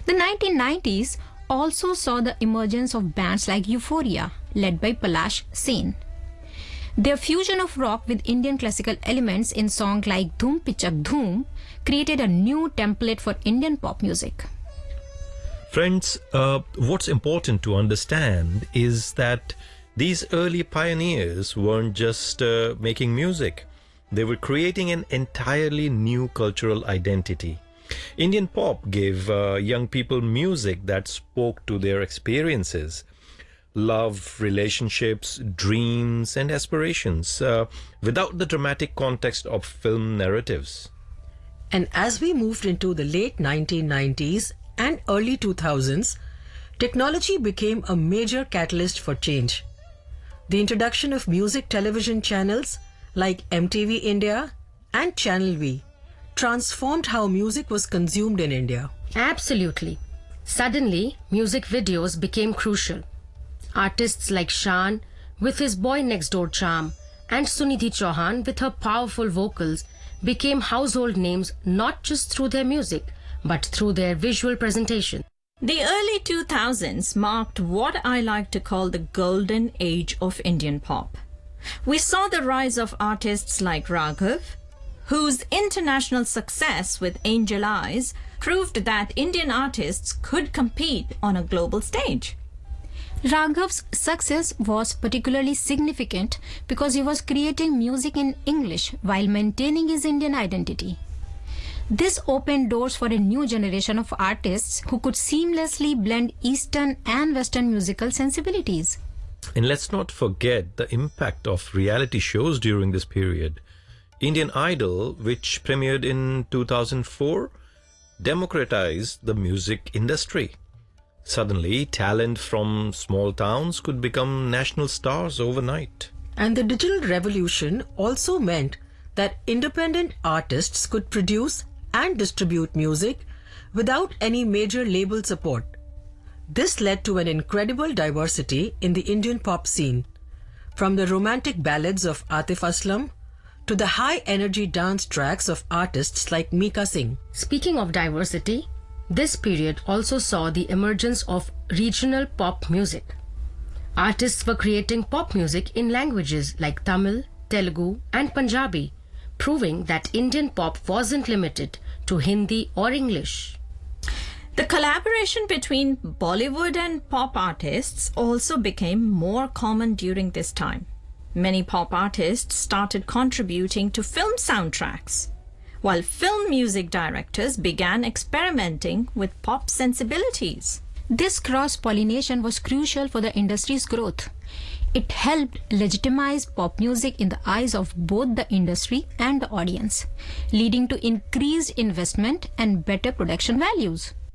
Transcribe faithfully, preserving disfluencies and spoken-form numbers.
The nineteen nineties also saw the emergence of bands like Euphoria, led by Palash Sen. Their fusion of rock with Indian classical elements in songs like Dhoom Pichak Dhoom created a new template for Indian pop music. Friends, uh, what's important to understand is that these early pioneers weren't just uh, making music. They were creating an entirely new cultural identity. Indian pop gave uh, young people music that spoke to their experiences, love, relationships, dreams, and aspirations, uh, without the dramatic context of film narratives. And as we moved into the late nineteen nineties and early two thousands, technology became a major catalyst for change. The introduction of music television channels like M T V India and Channel V transformed how music was consumed in India. Absolutely. Suddenly, music videos became crucial. Artists like Shan with his Boy Next Door charm and Sunidhi Chauhan with her powerful vocals became household names not just through their music but through their visual presentation. The early two thousands marked what I like to call the golden age of Indian pop. We saw the rise of artists like Raghav, whose international success with Angel Eyes proved that Indian artists could compete on a global stage. Raghav's success was particularly significant because he was creating music in English while maintaining his Indian identity. This opened doors for a new generation of artists who could seamlessly blend Eastern and Western musical sensibilities. And let's not forget the impact of reality shows during this period. Indian Idol, which premiered in two thousand four, democratized the music industry. Suddenly, talent from small towns could become national stars overnight. And the digital revolution also meant that independent artists could produce and distribute music without any major label support. This led to an incredible diversity in the Indian pop scene, from the romantic ballads of Atif Aslam to the high-energy dance tracks of artists like Mika Singh. Speaking of diversity, this period also saw the emergence of regional pop music. Artists were creating pop music in languages like Tamil, Telugu, and Punjabi, proving that Indian pop wasn't limited to Hindi or English. The collaboration between Bollywood and pop artists also became more common during this time. Many pop artists started contributing to film soundtracks, while film music directors began experimenting with pop sensibilities. This cross-pollination was crucial for the industry's growth. It helped legitimize pop music in the eyes of both the industry and the audience, leading to increased investment and better production values.